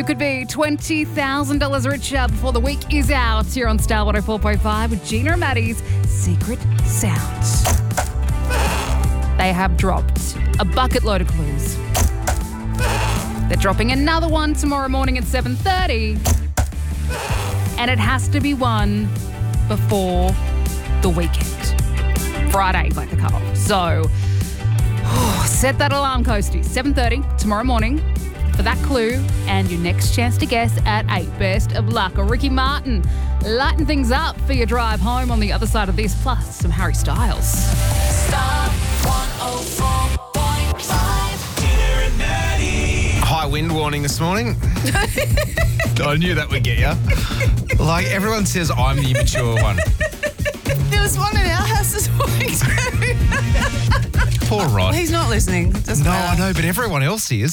could be $20,000 richer before the week is out here on Star 104.5 with Gina and Maddie's Secret Sounds. They have dropped a bucket load of clues. They're dropping another one tomorrow morning at 7:30. And it has to be one before the weekend. Friday, like the cutoff. So, set that alarm, Coastie. 7:30 tomorrow morning for that clue and your next chance to guess at 8. Best of luck. Ricky Martin, lighten things up for your drive home on the other side of this, plus some Harry Styles. Star 104.5. Gina and Maddie. High wind warning this morning. I knew that would get you. Like, everyone says I'm the immature one. There was one in our house this morning too. Poor Rod. He's not listening. No, I know, but everyone else is.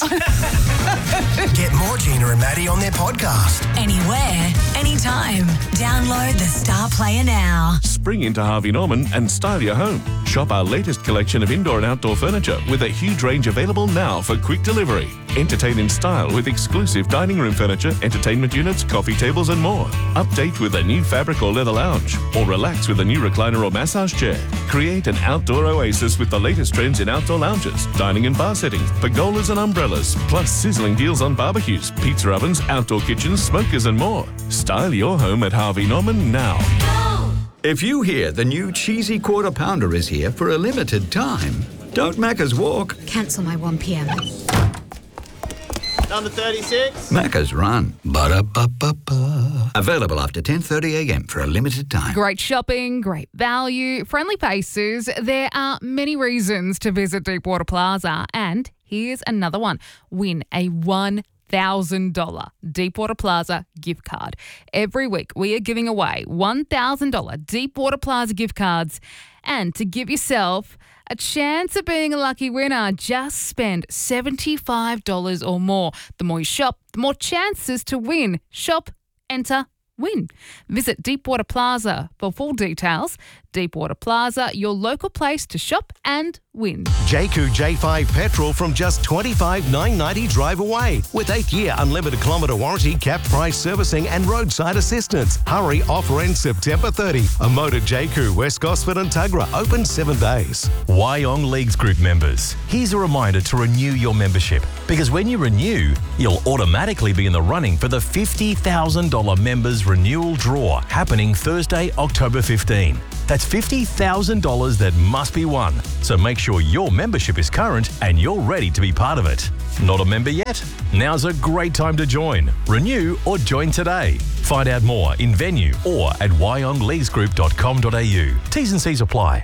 Get more Gina and Maddie on their podcast. Anywhere, anytime. Download the Star Player now. Spring into Harvey Norman and style your home. Shop our latest collection of indoor and outdoor furniture with a huge range available now for quick delivery. Entertain in style with exclusive dining room furniture, entertainment units, coffee tables and more. Update with a new fabric or leather lounge, or relax with a new recliner or massage chair. Create an outdoor oasis with the latest trends in outdoor lounges, dining and bar settings, pergolas and umbrellas, plus sizzling deals on barbecues, pizza ovens, outdoor kitchens, smokers and more. Style your home at Harvey Norman now. If you hear the new cheesy quarter pounder is here for a limited time, don't Macca's walk. Cancel my 1 p.m. Number 36. Macca's run. Ba-da-ba-ba-ba. Available after 10:30 a.m. for a limited time. Great shopping, great value, friendly faces. There are many reasons to visit Deepwater Plaza, and here's another one. Win a $1,000 Deepwater Plaza gift card. Every week we are giving away $1,000 Deepwater Plaza gift cards. And to give yourself a chance of being a lucky winner, just spend $75 or more. The more you shop, the more chances to win. Shop, enter, win. Visit Deepwater Plaza for full details. Deepwater Plaza, your local place to shop and win. Jayco J5 petrol from just $25,990 drive away. With 8th year unlimited kilometre warranty, capped price servicing and roadside assistance. Hurry, offer ends September 30. A motor Jayco, West Gosford and Tuggerah, open 7 days. Wyong Leagues Group members, here's a reminder to renew your membership, because when you renew, you'll automatically be in the running for the $50,000 members renewal draw happening Thursday, October 15. That's $50,000 that must be won. So make sure your membership is current and you're ready to be part of it. Not a member yet? Now's a great time to join. Renew or join today. Find out more in venue or at wyongleaguesgroup.com.au. T's and C's apply.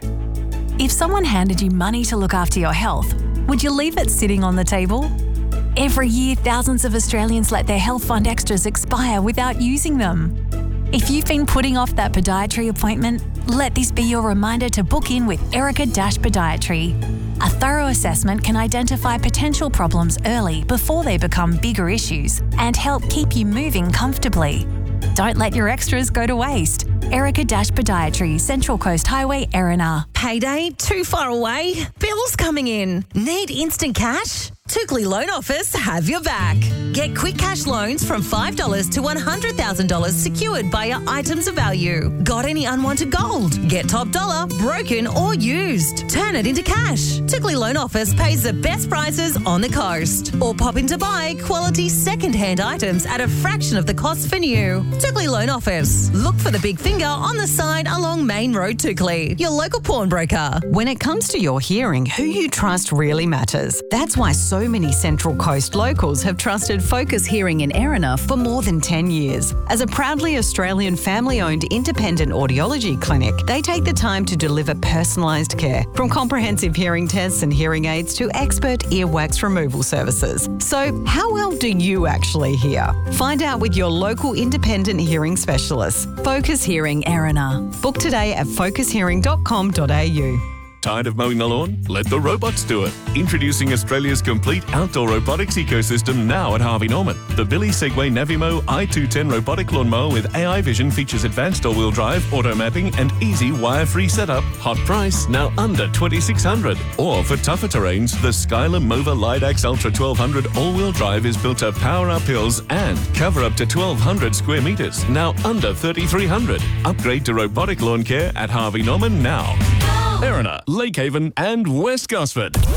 If someone handed you money to look after your health, would you leave it sitting on the table? Every year, thousands of Australians let their health fund extras expire without using them. If you've been putting off that podiatry appointment, let this be your reminder to book in with Erica-Podiatry. A thorough assessment can identify potential problems early before they become bigger issues and help keep you moving comfortably. Don't let your extras go to waste. Erica-Podiatry, Central Coast Highway, Erina. Payday too far away? Bills coming in? Need instant cash? Tookley Loan Office have your back. Get quick cash loans from $5 to $100,000 secured by your items of value. Got any unwanted gold? Get top dollar, broken or used. Turn it into cash. Tookley Loan Office pays the best prices on the coast. Or pop in to buy quality second-hand items at a fraction of the cost for new. Tookley Loan Office. Look for the big finger on the side along Main Road, Tookley. Your local pawnbroker. When it comes to your hearing, who you trust really matters. That's why so many Central Coast locals have trusted Focus Hearing in Erina for more than 10 years. As a proudly Australian family-owned independent audiology clinic, they take the time to deliver personalised care, from comprehensive hearing tests and hearing aids to expert earwax removal services. So, how well do you actually hear? Find out with your local independent hearing specialist. Focus Hearing Erina. Book today at focushearing.com.au. Tired of mowing the lawn? Let the robots do it. Introducing Australia's complete outdoor robotics ecosystem now at Harvey Norman. The Billy Segway Navimo i210 robotic lawnmower with AI vision features advanced all-wheel drive, auto mapping and easy wire-free setup. Hot price, now under $2,600. Or for tougher terrains, the Skyler Mova Lidax Ultra 1200 all-wheel drive is built to power up hills and cover up to 1,200 square metres, now under $3,300. Upgrade to robotic lawn care at Harvey Norman now. Erina, Lake Haven and West Gosford.